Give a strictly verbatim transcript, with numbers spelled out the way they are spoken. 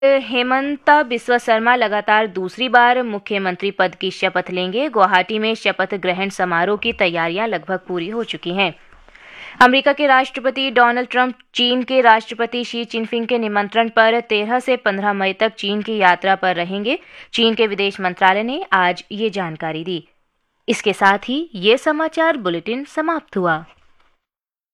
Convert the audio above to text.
हेमंता बिस्वा शर्मा लगातार दूसरी बार मुख्यमंत्री पद की शपथ लेंगे। गुवाहाटी में शपथ ग्रहण समारोह की तैयारियां लगभग पूरी हो चुकी हैं। अमेरिका के राष्ट्रपति डोनाल्ड ट्रंप चीन के राष्ट्रपति शी जिनपिंग के निमंत्रण पर तेरह से पंद्रह मई तक चीन की यात्रा पर रहेंगे। चीन के विदेश मंत्रालय ने आज ये जानकारी दी। इसके साथ ही ये समाचार बुलेटिन समाप्त हुआ।